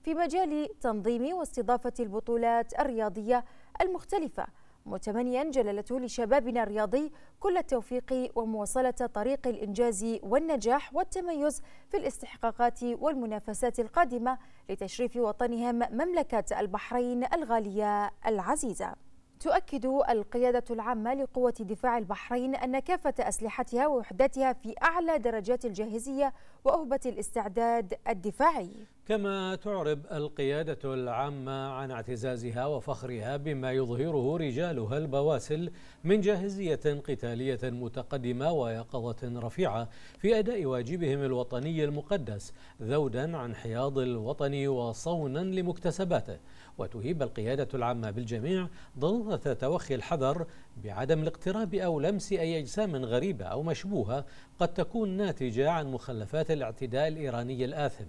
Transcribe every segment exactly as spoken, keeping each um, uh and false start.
في مجال تنظيم واستضافة البطولات الرياضية المختلفة، متمنيا جلالته لشبابنا الرياضي كل التوفيق ومواصلة طريق الإنجاز والنجاح والتميز في الاستحقاقات والمنافسات القادمة لتشريف وطنهم مملكة البحرين الغالية العزيزة. تؤكد القيادة العامة لقوة دفاع البحرين أن كافة أسلحتها ووحداتها في أعلى درجات الجاهزية وأهبة الاستعداد الدفاعي. كما تعرب القيادة العامة عن اعتزازها وفخرها بما يظهره رجالها البواسل من جاهزية قتالية متقدمة ويقظة رفيعة في أداء واجبهم الوطني المقدس، ذودا عن حياض الوطن وصونا لمكتسباته. وتهيب القيادة العامة بالجميع ضرورة توخي الحذر بعدم الاقتراب أو لمس أي أجسام غريبة أو مشبوهة قد تكون ناتجة عن مخلفات الاعتداء الإيراني الآثم.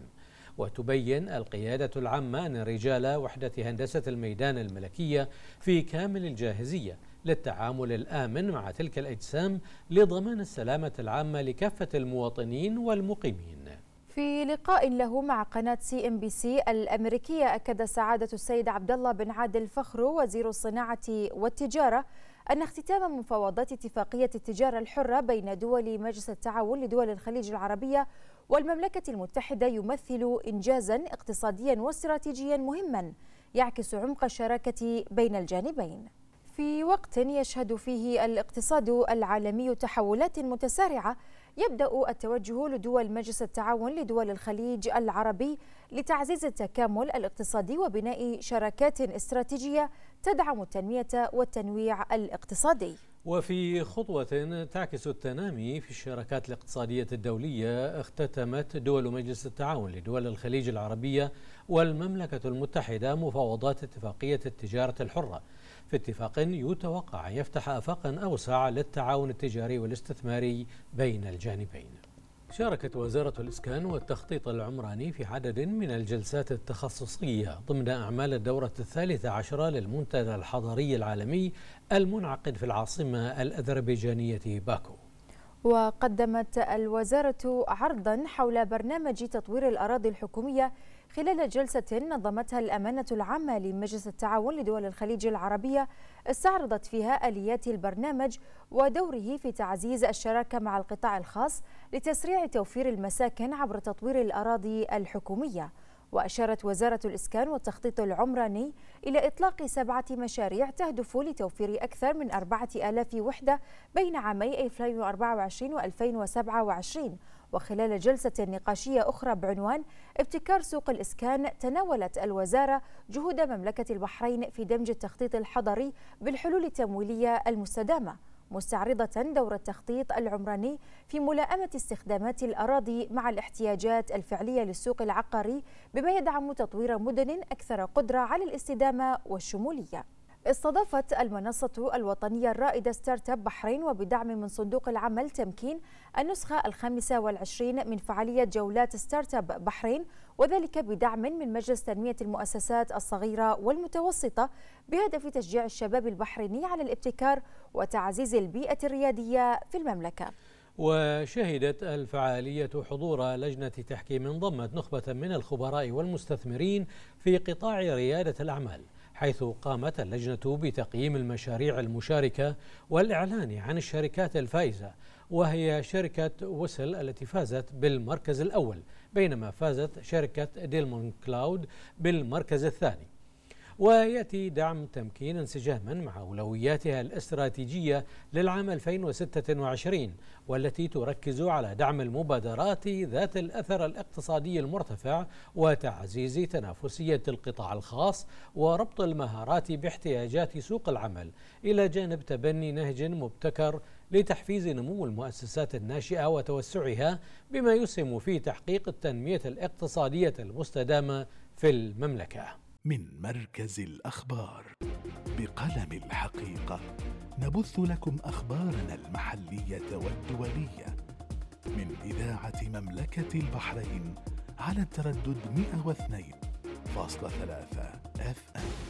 وتبين القيادة العامة أن رجال وحدة هندسة الميدان الملكية في كامل الجاهزية للتعامل الآمن مع تلك الأجسام لضمان السلامة العامة لكافة المواطنين والمقيمين. في لقاء له مع قناة سي ام بي سي الأمريكية، أكد سعادة السيد عبد الله بن عادل فخرو وزير الصناعة والتجارة أن اختتام مفاوضات اتفاقية التجارة الحرة بين دول مجلس التعاون لدول الخليج العربية والمملكة المتحدة يمثل إنجازا اقتصاديا واستراتيجيا مهما يعكس عمق الشراكة بين الجانبين، في وقت يشهد فيه الاقتصاد العالمي تحولات متسارعة. يبدأ التوجه لدول مجلس التعاون لدول الخليج العربي لتعزيز التكامل الاقتصادي وبناء شراكات استراتيجية تدعم التنمية والتنويع الاقتصادي. وفي خطوة تعكس التنامي في الشراكات الاقتصادية الدولية، اختتمت دول مجلس التعاون لدول الخليج العربية والمملكة المتحدة مفاوضات اتفاقية التجارة الحرة، في اتفاق يتوقع أن يفتح آفاقا أوسع للتعاون التجاري والاستثماري بين الجانبين. شاركت وزارة الإسكان والتخطيط العمراني في عدد من الجلسات التخصصية ضمن أعمال الدورة الثالثة عشرة للمنتدى الحضري العالمي المنعقد في العاصمة الأذربيجانية باكو. وقدمت الوزارة عرضا حول برنامج تطوير الأراضي الحكومية خلال جلسة نظمتها الأمانة العامة لمجلس التعاون لدول الخليج العربية، استعرضت فيها آليات البرنامج ودوره في تعزيز الشراكة مع القطاع الخاص لتسريع توفير المساكن عبر تطوير الأراضي الحكومية. وأشارت وزارة الإسكان والتخطيط العمراني إلى إطلاق سبعة مشاريع تهدف لتوفير أكثر من أربعة آلاف وحدة بين عامي ألفين وأربعة وعشرين وألفين وسبعة وعشرين. وخلال جلسة نقاشية أخرى بعنوان ابتكار سوق الإسكان، تناولت الوزارة جهود مملكة البحرين في دمج التخطيط الحضري بالحلول التمويلية المستدامة، مستعرضة دور التخطيط العمراني في ملائمة استخدامات الأراضي مع الاحتياجات الفعلية للسوق العقاري بما يدعم تطوير مدن أكثر قدرة على الاستدامة والشمولية. استضافت المنصة الوطنية الرائدة ستارت اب بحرين وبدعم من صندوق العمل تمكين النسخة الخامسة والعشرين من فعالية جولات ستارت اب بحرين، وذلك بدعم من مجلس تنمية المؤسسات الصغيرة والمتوسطة بهدف تشجيع الشباب البحريني على الابتكار وتعزيز البيئة الريادية في المملكة. وشهدت الفعالية حضور لجنة تحكيم ضمت نخبة من الخبراء والمستثمرين في قطاع ريادة الأعمال، حيث قامت اللجنة بتقييم المشاريع المشاركة والإعلان عن الشركات الفائزة، وهي شركة وسل التي فازت بالمركز الأول، بينما فازت شركة ديلمون كلاود بالمركز الثاني. ويأتي دعم تمكين انسجاما مع أولوياتها الاستراتيجية للعام ألفين وستة وعشرين، والتي تركز على دعم المبادرات ذات الأثر الاقتصادي المرتفع وتعزيز تنافسية القطاع الخاص وربط المهارات باحتياجات سوق العمل، إلى جانب تبني نهج مبتكر لتحفيز نمو المؤسسات الناشئة وتوسعها، بما يسهم في تحقيق التنمية الاقتصادية المستدامة في المملكة. من مركز الأخبار بقلم الحقيقة نبث لكم أخبارنا المحلية والدولية من إذاعة مملكة البحرين على التردد مئة واثنين فاصلة ثلاثة إف إم.